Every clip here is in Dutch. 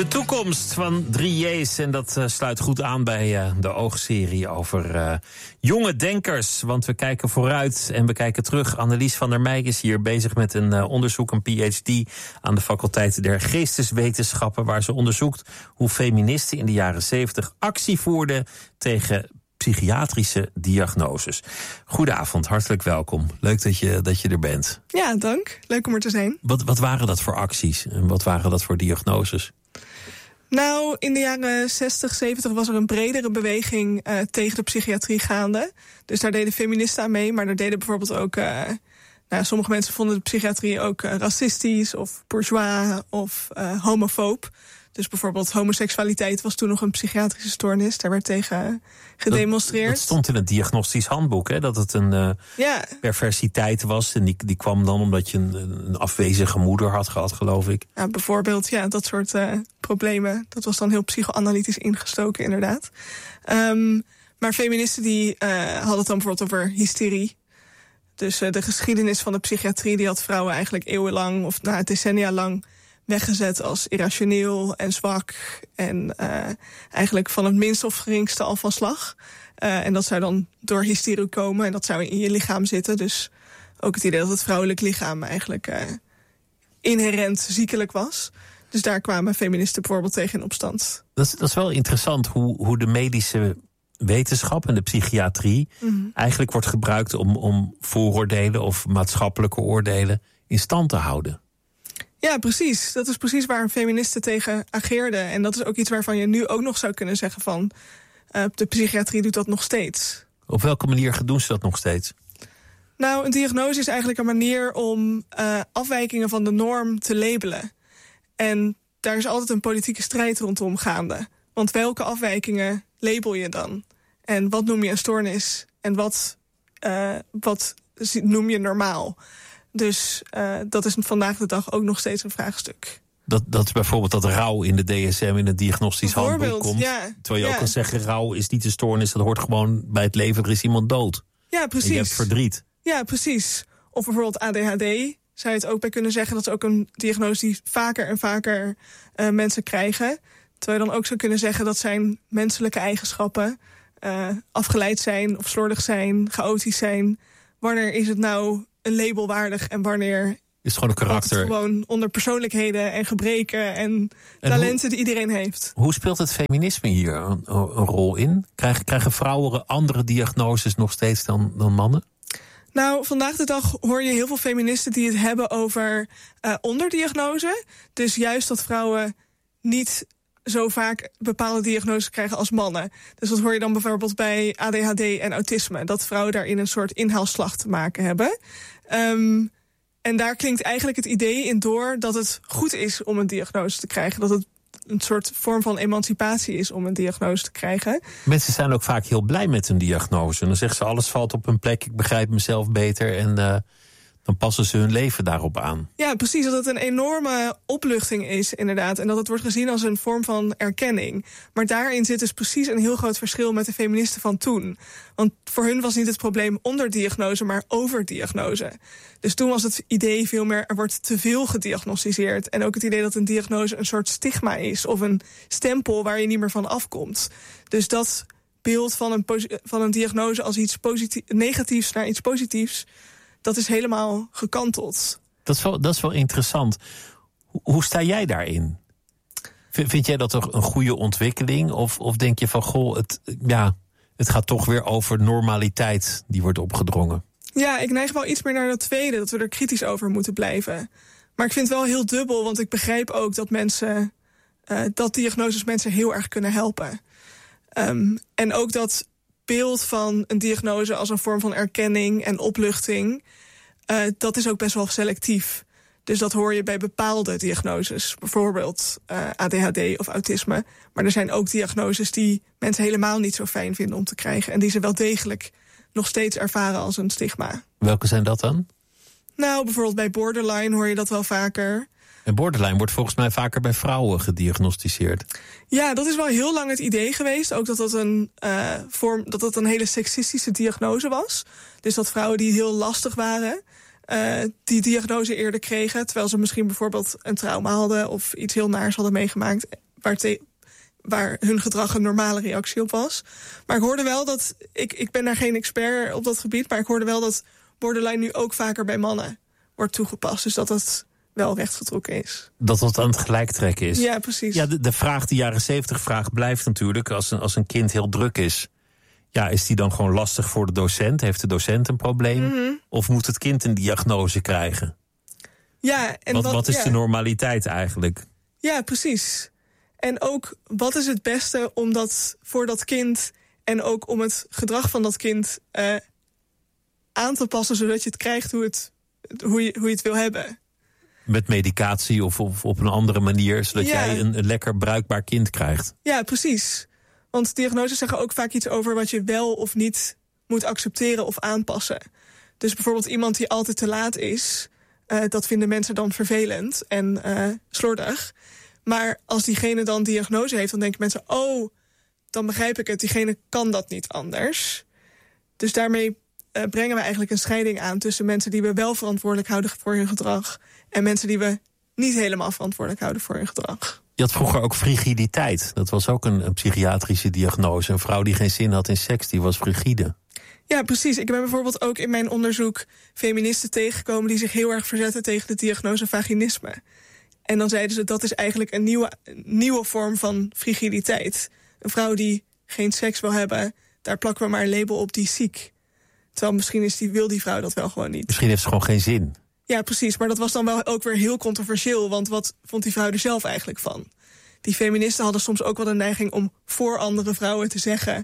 De toekomst van 3J's, en dat sluit goed aan bij de oogserie over jonge denkers. Want we kijken vooruit en we kijken terug. Annelies van der Meij is hier bezig met een onderzoek, een PhD... aan de faculteit der Geesteswetenschappen... waar ze onderzoekt hoe feministen in de jaren 70 actie voerden tegen psychiatrische diagnoses. Goedenavond, hartelijk welkom. Leuk dat je er bent. Ja, dank. Leuk om er te zijn. Wat waren dat voor acties en wat waren dat voor diagnoses? Nou, in de jaren 60, 70 was er een bredere beweging tegen de psychiatrie gaande. Dus daar deden feministen aan mee, maar daar deden bijvoorbeeld ook... sommige mensen vonden de psychiatrie ook racistisch of bourgeois of homofoob. Dus bijvoorbeeld homoseksualiteit was toen nog een psychiatrische stoornis. Daar werd tegen gedemonstreerd. Dat stond in het diagnostisch handboek, hè? Dat het een perversiteit was. En die kwam dan omdat je een afwezige moeder had gehad, geloof ik. Ja, bijvoorbeeld, dat soort problemen. Dat was dan heel psychoanalytisch ingestoken, inderdaad. Maar feministen die hadden het dan bijvoorbeeld over hysterie. Dus de geschiedenis van de psychiatrie... die had vrouwen eigenlijk eeuwenlang of decennia lang weggezet als irrationeel en zwak. En eigenlijk van het minste of geringste al van slag. En dat zou dan door hysterie komen en dat zou in je lichaam zitten. Dus ook het idee dat het vrouwelijk lichaam eigenlijk inherent ziekelijk was. Dus daar kwamen feministen bijvoorbeeld tegen in opstand. Dat is wel interessant hoe de medische wetenschap en de psychiatrie eigenlijk wordt gebruikt om vooroordelen of maatschappelijke oordelen in stand te houden. Ja, precies. Dat is precies waar feministen tegen ageerden. En dat is ook iets waarvan je nu ook nog zou kunnen zeggen van de psychiatrie doet dat nog steeds. Op welke manier doen ze dat nog steeds? Nou, een diagnose is eigenlijk een manier om afwijkingen van de norm te labelen. En daar is altijd een politieke strijd rondom gaande. Want welke afwijkingen label je dan? En wat noem je een stoornis? En wat noem je normaal? Dus dat is vandaag de dag ook nog steeds een vraagstuk. Dat is bijvoorbeeld dat rouw in de DSM in het diagnostisch handboek komt. Ja, terwijl je ook kan zeggen, rouw is niet een stoornis, dat hoort gewoon bij het leven, er is iemand dood. Ja, precies. En je hebt verdriet. Ja, precies. Of bijvoorbeeld ADHD, zou je het ook bij kunnen zeggen. Dat is ook een diagnose die vaker en vaker mensen krijgen. Terwijl je dan ook zou kunnen zeggen dat zijn menselijke eigenschappen. Afgeleid zijn of slordig zijn, chaotisch zijn. Wanneer is het nou een label waardig en wanneer is het gewoon een karakter? Het gewoon onder persoonlijkheden en gebreken en talenten die iedereen heeft. Hoe speelt het feminisme hier een rol in? Krijgen vrouwen andere diagnoses nog steeds dan mannen? Nou, vandaag de dag hoor je heel veel feministen die het hebben over onderdiagnose. Dus juist dat vrouwen niet zo vaak bepaalde diagnoses krijgen als mannen. Dus dat hoor je dan bijvoorbeeld bij ADHD en autisme. Dat vrouwen daarin een soort inhaalslag te maken hebben. En daar klinkt eigenlijk het idee in door dat het goed is om een diagnose te krijgen. Dat het een soort vorm van emancipatie is om een diagnose te krijgen. Mensen zijn ook vaak heel blij met hun diagnose. En dan zeggen ze, alles valt op hun plek, ik begrijp mezelf beter. En dan passen ze hun leven daarop aan. Ja, precies. Dat het een enorme opluchting is, inderdaad. En dat het wordt gezien als een vorm van erkenning. Maar daarin zit dus precies een heel groot verschil met de feministen van toen. Want voor hun was niet het probleem onderdiagnose, maar overdiagnose. Dus toen was het idee veel meer, er wordt te veel gediagnosticeerd. En ook het idee dat een diagnose een soort stigma is. Of een stempel waar je niet meer van afkomt. Dus dat beeld van een diagnose als iets negatiefs naar iets positiefs, dat is helemaal gekanteld. Dat is wel interessant. Hoe sta jij daarin? Vind jij dat toch een goede ontwikkeling? Of denk je van, het gaat toch weer over normaliteit die wordt opgedrongen? Ja, ik neig wel iets meer naar dat tweede, dat we er kritisch over moeten blijven. Maar ik vind het wel heel dubbel, want ik begrijp ook dat dat diagnoses mensen heel erg kunnen helpen. En ook dat beeld van een diagnose als een vorm van erkenning en opluchting, dat is ook best wel selectief. Dus dat hoor je bij bepaalde diagnoses, bijvoorbeeld ADHD of autisme. Maar er zijn ook diagnoses die mensen helemaal niet zo fijn vinden om te krijgen en die ze wel degelijk nog steeds ervaren als een stigma. Welke zijn dat dan? Nou, bijvoorbeeld bij borderline hoor je dat wel vaker. En borderline wordt volgens mij vaker bij vrouwen gediagnosticeerd. Ja, dat is wel heel lang het idee geweest. Ook dat een hele seksistische diagnose was. Dus dat vrouwen die heel lastig waren, die diagnose eerder kregen, terwijl ze misschien bijvoorbeeld een trauma hadden of iets heel naars hadden meegemaakt. waar hun gedrag een normale reactie op was. Maar ik hoorde wel dat, ik ben daar geen expert op dat gebied, maar ik hoorde wel dat borderline nu ook vaker bij mannen wordt toegepast. Dus dat het wel rechtgetrokken is. Dat het aan het gelijktrekken is. Ja, precies. Ja, de vraag, de jaren 70 vraag blijft natuurlijk, als een kind heel druk is, ja, is die dan gewoon lastig voor de docent? Heeft de docent een probleem? Mm-hmm. Of moet het kind een diagnose krijgen? Ja, en wat is de normaliteit eigenlijk? Ja, precies. En ook, wat is het beste om dat voor dat kind en ook om het gedrag van dat kind aan te passen, zodat je het krijgt hoe je het wil hebben. Met medicatie of op een andere manier, zodat jij een lekker bruikbaar kind krijgt. Ja, precies. Want diagnoses zeggen ook vaak iets over wat je wel of niet moet accepteren of aanpassen. Dus bijvoorbeeld iemand die altijd te laat is, dat vinden mensen dan vervelend en slordig. Maar als diegene dan diagnose heeft, dan denken mensen, oh, dan begrijp ik het, diegene kan dat niet anders. Dus daarmee brengen we eigenlijk een scheiding aan tussen mensen die we wel verantwoordelijk houden voor hun gedrag en mensen die we niet helemaal verantwoordelijk houden voor hun gedrag. Je had vroeger ook frigiditeit. Dat was ook een psychiatrische diagnose. Een vrouw die geen zin had in seks, die was frigide. Ja, precies. Ik ben bijvoorbeeld ook in mijn onderzoek feministen tegengekomen die zich heel erg verzetten tegen de diagnose vaginisme. En dan zeiden ze, dat is eigenlijk een nieuwe vorm van frigiditeit. Een vrouw die geen seks wil hebben, daar plakken we maar een label op, die is ziek. Terwijl misschien wil die vrouw dat wel gewoon niet. Misschien heeft ze gewoon geen zin. Ja, precies. Maar dat was dan wel ook weer heel controversieel. Want wat vond die vrouw er zelf eigenlijk van? Die feministen hadden soms ook wel de neiging om voor andere vrouwen te zeggen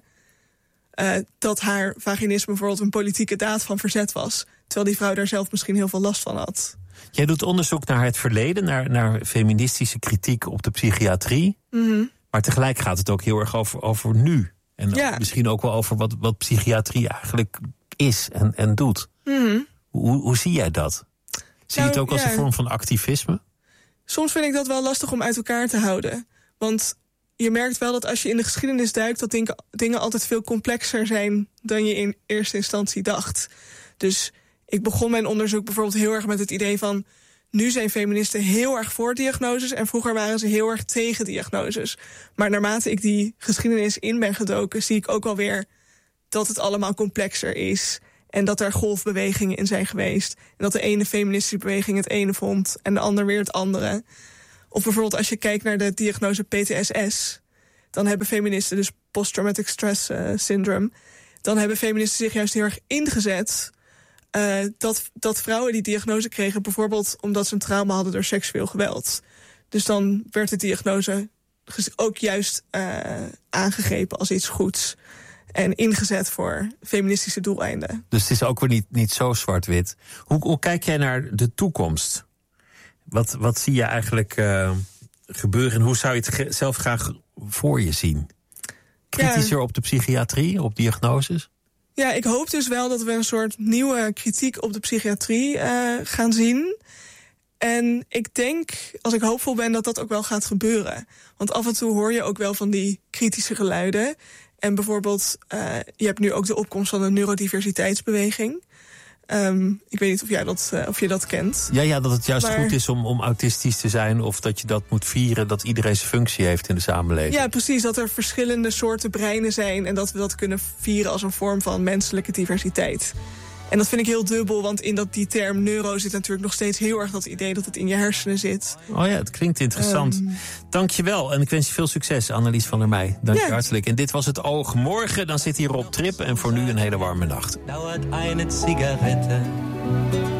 dat haar vaginisme bijvoorbeeld een politieke daad van verzet was. Terwijl die vrouw daar zelf misschien heel veel last van had. Jij doet onderzoek naar het verleden, naar feministische kritiek op de psychiatrie. Mm-hmm. Maar tegelijk gaat het ook heel erg over nu. En misschien ook wel over wat psychiatrie eigenlijk is en doet. Mm-hmm. Hoe zie jij dat? Zie je het ook als een vorm van activisme? Soms vind ik dat wel lastig om uit elkaar te houden. Want je merkt wel dat als je in de geschiedenis duikt, dat dingen altijd veel complexer zijn dan je in eerste instantie dacht. Dus ik begon mijn onderzoek bijvoorbeeld heel erg met het idee van, nu zijn feministen heel erg voor diagnoses en vroeger waren ze heel erg tegen diagnoses. Maar naarmate ik die geschiedenis in ben gedoken, zie ik ook alweer dat het allemaal complexer is. En dat er golfbewegingen in zijn geweest. En dat de ene feministische beweging het ene vond en de ander weer het andere. Of bijvoorbeeld als je kijkt naar de diagnose PTSS, dan hebben feministen, dus Post-Traumatic Stress Syndrome, dan hebben feministen zich juist heel erg ingezet dat vrouwen die diagnose kregen, bijvoorbeeld omdat ze een trauma hadden door seksueel geweld. Dus dan werd de diagnose ook juist aangegrepen als iets goeds en ingezet voor feministische doeleinden. Dus het is ook weer niet zo zwart-wit. Hoe kijk jij naar de toekomst? Wat zie je eigenlijk gebeuren en hoe zou je het zelf graag voor je zien? Kritischer op de psychiatrie, op diagnoses? Ja, ik hoop dus wel dat we een soort nieuwe kritiek op de psychiatrie gaan zien. En ik denk, als ik hoopvol ben, dat dat ook wel gaat gebeuren. Want af en toe hoor je ook wel van die kritische geluiden. En bijvoorbeeld, je hebt nu ook de opkomst van de neurodiversiteitsbeweging. Ik weet niet of je dat kent. Ja, dat het juist goed is om autistisch te zijn, of dat je dat moet vieren, dat iedereen zijn functie heeft in de samenleving. Ja, precies. Dat er verschillende soorten breinen zijn en dat we dat kunnen vieren als een vorm van menselijke diversiteit. En dat vind ik heel dubbel, want in die term neuro zit natuurlijk nog steeds heel erg dat idee dat het in je hersenen zit. Oh ja, het klinkt interessant. Dank je wel en ik wens je veel succes, Annelies van der Meij. Dank je hartelijk. En dit was Het Oog. Morgen dan zit hier Rob Trip en voor nu een hele warme nacht. Dauert eine Zigarette.